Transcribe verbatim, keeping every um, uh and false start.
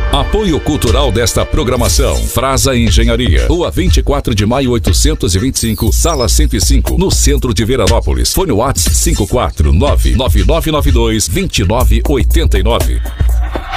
Apoio cultural desta programação. Frasa Engenharia. Rua vinte e quatro de maio, oitocentos e vinte e cinco, sala cento e cinco, no centro de Veranópolis. Fone WhatsApp cinco quatro nove nove nove nove dois dois nove oito nove.